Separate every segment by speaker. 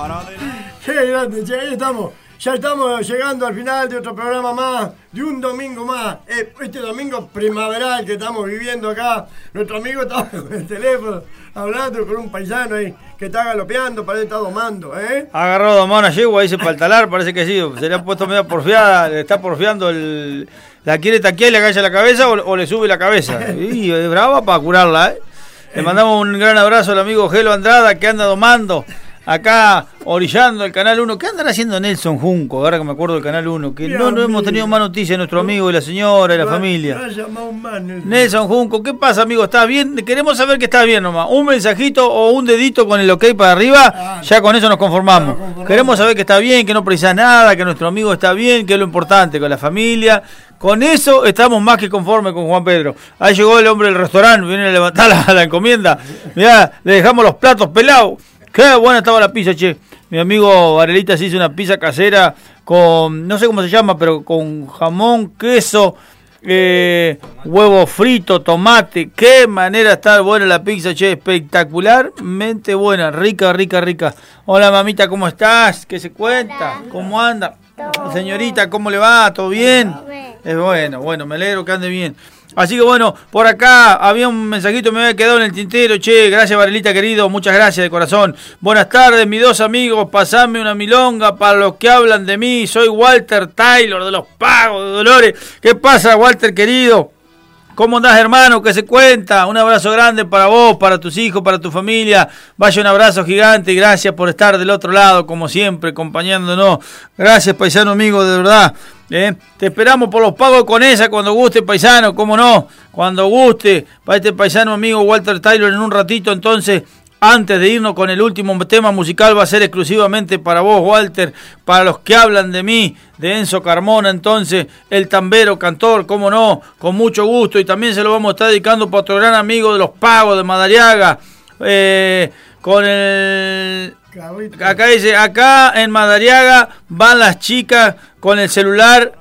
Speaker 1: Qué grande, che, ahí estamos. Ya estamos llegando al final de otro programa más, de un domingo más. Este domingo primaveral que estamos viviendo acá. Nuestro amigo estaba con el teléfono hablando con un paisano ahí que está galopeando, parece que está domando, ¿eh?
Speaker 2: Agarró domar una yegua, dice para el talar, parece que sí. Se le ha puesto medio porfiada, le está porfiando la quiere taquear y le agacha la cabeza o le sube la cabeza. Y es brava para curarla, ¿eh? Le mandamos un gran abrazo al amigo Gelo Andrada que anda domando. Acá, orillando el Canal 1. ¿Qué andan haciendo Nelson Junco? Ahora que me acuerdo del Canal 1. Que no hemos tenido más noticias de nuestro amigo y la señora y la familia. Nelson Junco, ¿qué pasa, amigo? ¿Estás bien? Queremos saber que estás bien nomás. Un mensajito o un dedito con el ok para arriba, ya con eso nos conformamos. Queremos saber que está bien, que no precisas nada, que nuestro amigo está bien, que es lo importante, con la familia. Con eso estamos más que conformes con Juan Pedro. Ahí llegó el hombre del restaurante, viene a levantar la encomienda. Mirá, le dejamos los platos pelados. Qué buena estaba la pizza, che. Mi amigo Varelita se hizo una pizza casera con, no sé cómo se llama, pero con jamón, queso, huevo frito, tomate. Qué manera está buena la pizza, che. Espectacularmente buena. Rica, rica, rica. Hola, mamita, ¿cómo estás? ¿Qué se cuenta?
Speaker 3: Hola.
Speaker 2: ¿Cómo anda? Señorita, ¿cómo le va? ¿Todo bien? Es bueno, me alegro que ande bien. Así que bueno, por acá había un mensajito, me había quedado en el tintero, che, gracias Varelita querido, muchas gracias de corazón. Buenas tardes, mis dos amigos, pasame una milonga para los que hablan de mí, soy Walter Taylor de Los Pagos de Dolores. ¿Qué pasa, Walter querido? ¿Cómo andás, hermano? ¿Qué se cuenta? Un abrazo grande para vos, para tus hijos, para tu familia. Vaya un abrazo gigante y gracias por estar del otro lado, como siempre, acompañándonos. Gracias, paisano amigo, de verdad. Te esperamos por Los Pagos con esa cuando guste, paisano, cómo no, cuando guste. Para este paisano amigo Walter Taylor en un ratito, entonces, antes de irnos con el último tema musical, va a ser exclusivamente para vos, Walter, para los que hablan de mí, de Enzo Carmona, entonces, el tambero, cantor, cómo no, con mucho gusto, y también se lo vamos a estar dedicando para otro gran amigo de Los Pagos, de Madariaga, con el... Acá dice, acá en Madariaga van las chicas con el celular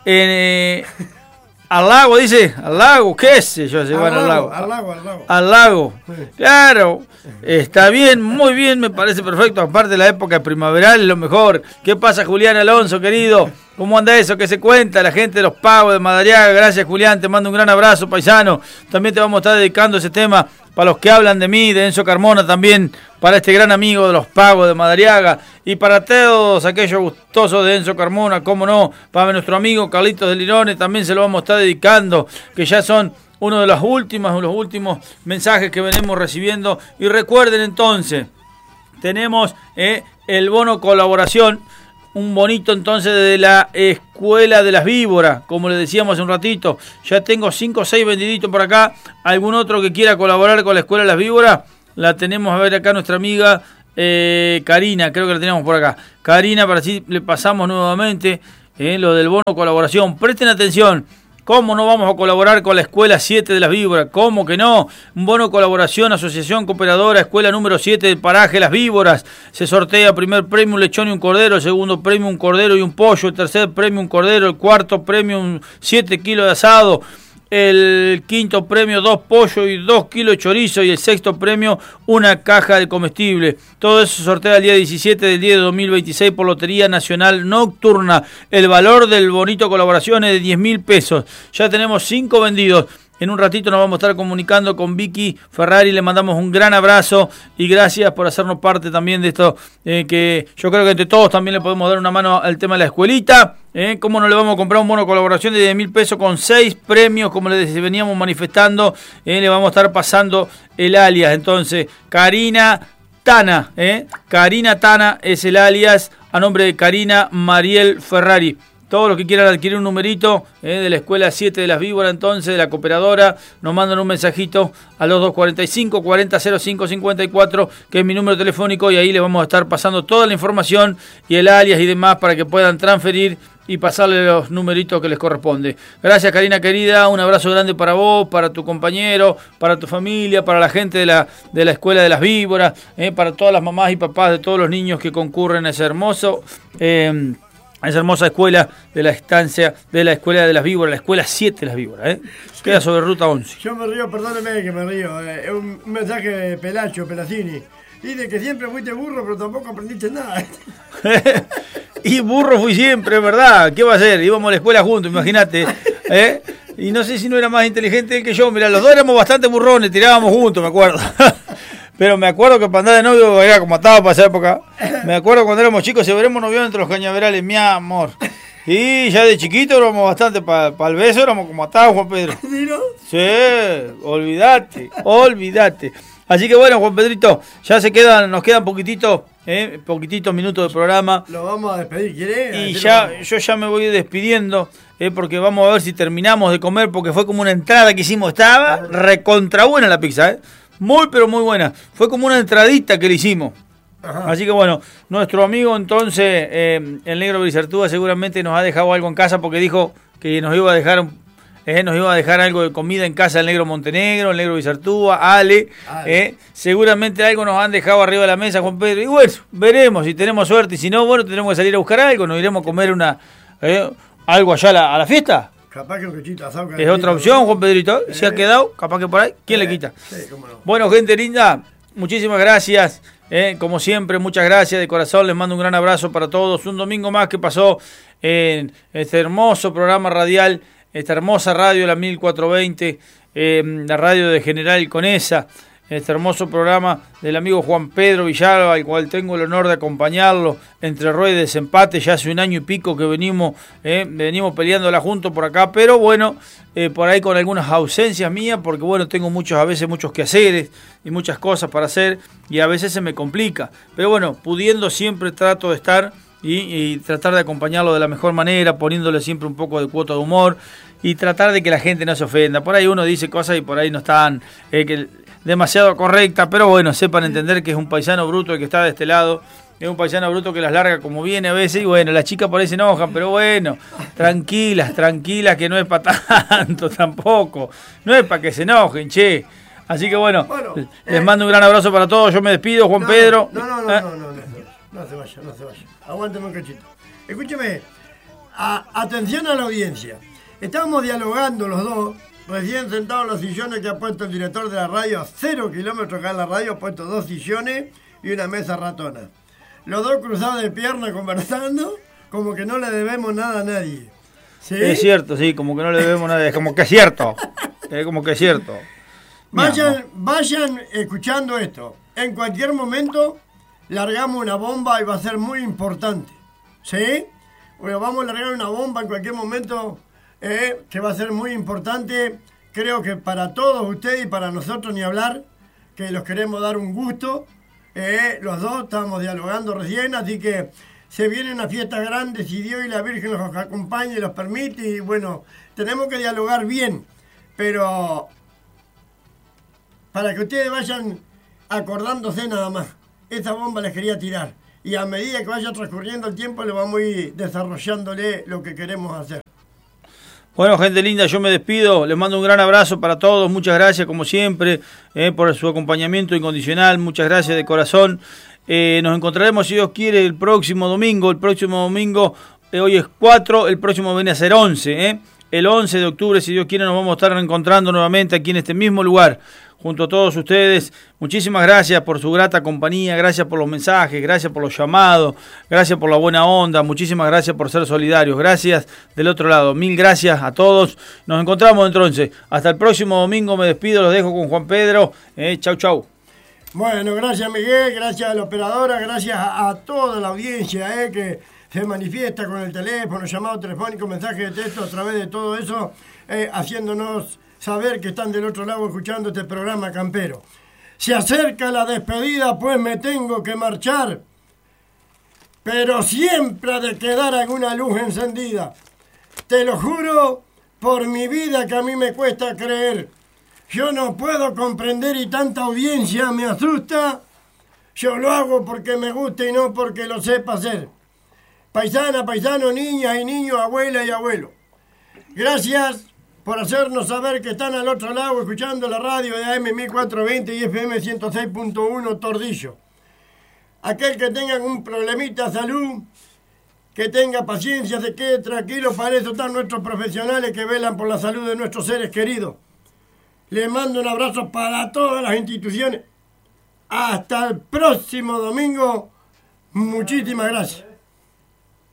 Speaker 2: al lago, dice, al lago, qué sé yo, se van al lago. Al lago. Sí. Claro, está bien, muy bien, me parece perfecto. Aparte de la época primaveral es lo mejor. ¿Qué pasa, Julián Alonso, querido? ¿Cómo anda eso? ¿Qué se cuenta? La gente de Los Pagos de Madariaga. Gracias, Julián, te mando un gran abrazo, paisano. También te vamos a estar dedicando ese tema para los que hablan de mí, de Enzo Carmona también, para este gran amigo de Los Pagos de Madariaga y para todos aquellos gustosos de Enzo Carmona, cómo no, para nuestro amigo Carlitos de Lirone también se lo vamos a estar dedicando, que ya son uno de los últimos mensajes que venimos recibiendo. Y recuerden entonces, tenemos el bono colaboración, un bonito entonces de la Escuela de las Víboras, como les decíamos hace un ratito. Ya tengo 5 o 6 vendiditos por acá. ¿Algún otro que quiera colaborar con la Escuela de las Víboras? La tenemos a ver acá nuestra amiga Karina, creo que la tenemos por acá. Karina, para así le pasamos nuevamente lo del bono colaboración. Presten atención. ¿Cómo no vamos a colaborar con la Escuela 7 de las Víboras? ¿Cómo que no? Un bono colaboración, Asociación Cooperadora, Escuela número 7 del paraje Las Víboras. Se sortea primer premio un lechón y un cordero, segundo premio un cordero y un pollo, el tercer premio un cordero, el cuarto premio un 7 kilos de asado, el quinto premio 2 pollos y 2 kilos de chorizo y el sexto premio una caja de comestible. Todo eso se sortea el día 17 del 10 de 2026 por Lotería Nacional Nocturna. El valor del bonito colaboración es de 10.000 pesos. Ya tenemos 5 vendidos. En un ratito nos vamos a estar comunicando con Vicky Ferrari, le mandamos un gran abrazo y gracias por hacernos parte también de esto, que yo creo que entre todos también le podemos dar una mano al tema de la escuelita. ¿Cómo no le vamos a comprar un bono de colaboración de 10.000 pesos con 6 premios, como les veníamos manifestando? Le vamos a estar pasando el alias. Entonces, Karina Tana, Karina Tana es el alias a nombre de Karina Mariel Ferrari. Todos los que quieran adquirir un numerito de la Escuela 7 de las Víboras, entonces, de la Cooperadora, nos mandan un mensajito a los 245 40 05 54, que es mi número telefónico, y ahí les vamos a estar pasando toda la información y el alias y demás para que puedan transferir y pasarle los numeritos que les corresponde. Gracias, Karina querida, un abrazo grande para vos, para tu compañero, para tu familia, para la gente de la Escuela de las Víboras, para todas las mamás y papás de todos los niños que concurren a ese hermoso... esa hermosa escuela de la estancia de la Escuela de las Víboras, la Escuela 7 de las Víboras, queda sobre Ruta 11.
Speaker 1: Yo me río, perdóneme que me río, es un mensaje de Pelacini. Y de que siempre fuiste burro, pero tampoco aprendiste nada.
Speaker 2: Y burro fui siempre, ¿verdad? ¿Qué va a hacer? Íbamos a la escuela juntos, imagínate. Y no sé si no era más inteligente él que yo. Mira, los dos éramos bastante burrones, tirábamos juntos, me acuerdo. Pero me acuerdo que para andar de novio era como estaba para esa época. Me acuerdo cuando éramos chicos, se veremos novios entre los cañaverales, mi amor. Y ya de chiquito éramos bastante, para el beso éramos como atados, Juan Pedro. Sí, olvídate. Así que bueno, Juan Pedrito, ya nos quedan poquititos minutos de programa.
Speaker 1: Lo vamos a despedir, ¿quieres?
Speaker 2: Y yo ya me voy despidiendo, porque vamos a ver si terminamos de comer, porque fue como una entrada que hicimos, estaba recontra buena la pizza, muy pero muy buena, fue como una entradita que le hicimos. Ajá. Así que bueno, nuestro amigo entonces, el negro Bizartúa, seguramente nos ha dejado algo en casa, porque dijo que nos iba a dejar algo de comida en casa el negro Montenegro, el negro Bizartúa, Ale. Seguramente algo nos han dejado arriba de la mesa, Juan Pedro. Y bueno, veremos si tenemos suerte. Y si no, bueno, tenemos que salir a buscar algo. Nos iremos a comer algo allá a la fiesta.
Speaker 1: Capaz que un cachito asado.
Speaker 2: Es otra opción, Juan Pedrito. Si ha quedado, capaz que por ahí, ¿quién le quita?
Speaker 1: Sí, cómo no.
Speaker 2: Bueno, gente linda, muchísimas gracias. Como siempre, muchas gracias de corazón. Les mando un gran abrazo para todos. Un domingo más que pasó en este hermoso programa radial, esta hermosa radio, la 1420, la radio de General Conesa, este hermoso programa del amigo Juan Pedro Villalba, al cual tengo el honor de acompañarlo entre ruedas y desempate. Ya hace un año y pico que venimos peleándola juntos por acá, pero bueno, por ahí con algunas ausencias mías, porque bueno, tengo a veces muchos quehaceres y muchas cosas para hacer, y a veces se me complica, pero bueno, pudiendo siempre trato de estar y tratar de acompañarlo de la mejor manera, poniéndole siempre un poco de cuota de humor y tratar de que la gente no se ofenda. Por ahí uno dice cosas y por ahí no están demasiado correctas, pero bueno, sepan entender que es un paisano bruto el que está de este lado, es un paisano bruto que las larga como viene a veces, y bueno, las chicas por ahí se enojan, pero bueno, tranquilas, que no es para tanto tampoco, no es para que se enojen, che. Así que bueno, les mando un gran abrazo para todos, yo me despido, Juan Pedro.
Speaker 1: No se vaya. Aguánteme un cachito. Escúcheme, atención a la audiencia. Estamos dialogando los dos, recién sentados en los sillones que ha puesto el director de la radio, a 0 kilómetros acá en la radio, ha puesto 2 sillones y una mesa ratona. Los dos cruzados de piernas conversando, como que no le debemos nada a nadie. ¿Sí?
Speaker 2: Es cierto, sí, como que no le debemos nada, es como que es cierto.
Speaker 1: Vayan escuchando esto. En cualquier momento largamos una bomba y va a ser muy importante. ¿Sí? Bueno, vamos a largar una bomba en cualquier momento que va a ser muy importante. Creo que para todos ustedes y para nosotros ni hablar, que los queremos dar un gusto. Los dos estamos dialogando recién, así que se viene una fiesta grande, si Dios y la Virgen los acompañe y los permite. Y bueno, tenemos que dialogar bien, pero para que ustedes vayan acordándose nada más. Esa bomba les quería tirar. Y a medida que vaya transcurriendo el tiempo, le vamos a ir desarrollándole lo que queremos hacer.
Speaker 2: Bueno, gente linda, yo me despido. Les mando un gran abrazo para todos. Muchas gracias, como siempre, por su acompañamiento incondicional. Muchas gracias de corazón. Nos encontraremos, si Dios quiere, el próximo domingo. Hoy es 4, el próximo viene a ser 11. El 11 de octubre, si Dios quiere, nos vamos a estar reencontrando nuevamente aquí en este mismo lugar, junto a todos ustedes. Muchísimas gracias por su grata compañía, gracias por los mensajes, gracias por los llamados, gracias por la buena onda, muchísimas gracias por ser solidarios, gracias del otro lado, mil gracias a todos. Nos encontramos entonces, hasta el próximo domingo, me despido, los dejo con Juan Pedro, chau.
Speaker 1: Bueno, gracias Miguel, gracias a la operadora, gracias a toda la audiencia que se manifiesta con el teléfono, llamado telefónico, mensaje de texto, a través de todo eso, haciéndonos saber que están del otro lado escuchando este programa campero. Se acerca la despedida, pues me tengo que marchar, pero siempre ha de quedar alguna luz encendida. Te lo juro por mi vida que a mí me cuesta creer. Yo no puedo comprender y tanta audiencia me asusta. Yo lo hago porque me gusta y no porque lo sepa hacer. Paisana, paisano, niñas y niños, abuela y abuelo. Gracias por hacernos saber que están al otro lado escuchando la radio de AM 1420 y FM 106.1 Tordillo. Aquel que tenga un problemita de salud, que tenga paciencia, se quede tranquilo, para eso están nuestros profesionales que velan por la salud de nuestros seres queridos. Les mando un abrazo para todas las instituciones. hasta el próximo domingo. Muchísimas gracias.